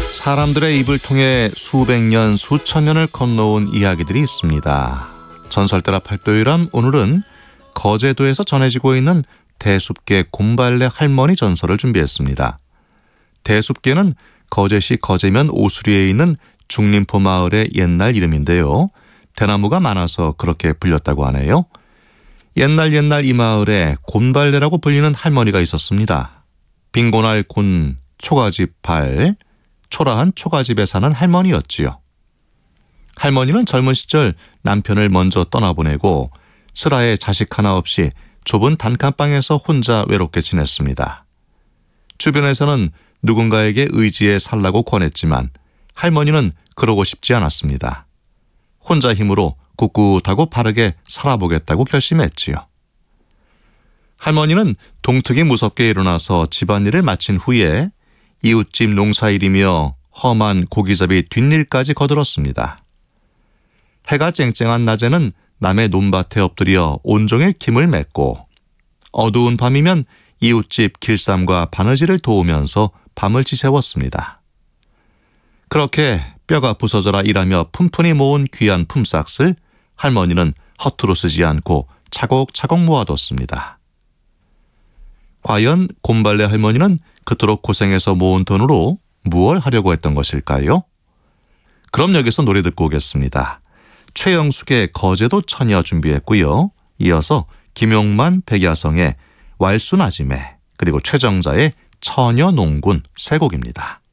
사람들의 입을 통해 수백 년, 수천 년을 건너온 이야기들이 있습니다. 전설대라 팔도유람, 오늘은 거제도에서 전해지고 있는 대숲계 곰발래 할머니 전설을 준비했습니다. 대숲계는 거제시 거제면 오수리에 있는 중림포 마을의 옛날 이름인데요. 대나무가 많아서 그렇게 불렸다고 하네요. 옛날 이 마을에 곰발래라고 불리는 할머니가 있었습니다. 빈곤할 곤, 초가집 발, 초라한 초가집에 사는 할머니였지요. 할머니는 젊은 시절 남편을 먼저 떠나보내고 슬하에 자식 하나 없이 좁은 단칸방에서 혼자 외롭게 지냈습니다. 주변에서는 누군가에게 의지해 살라고 권했지만 할머니는 그러고 싶지 않았습니다. 혼자 힘으로 꿋꿋하고 바르게 살아보겠다고 결심했지요. 할머니는 동특이 무섭게 일어나서 집안일을 마친 후에 이웃집 농사일이며 험한 고기잡이 뒷일까지 거들었습니다. 해가 쨍쨍한 낮에는 남의 논밭에 엎드려 온종일 김을 맺고 어두운 밤이면 이웃집 길쌈과 바느질을 도우면서 밤을 지새웠습니다. 그렇게 뼈가 부서져라 일하며 푼푼히 모은 귀한 품삯을 할머니는 허투루 쓰지 않고 차곡차곡 모아뒀습니다. 과연 곰발래 할머니는 그토록 고생해서 모은 돈으로 무엇을 하려고 했던 것일까요? 그럼 여기서 노래 듣고 오겠습니다. 최영숙의 거제도 처녀 준비했고요. 이어서 김용만, 백야성의 왈순아지매, 그리고 최정자의 처녀농군 세 곡입니다.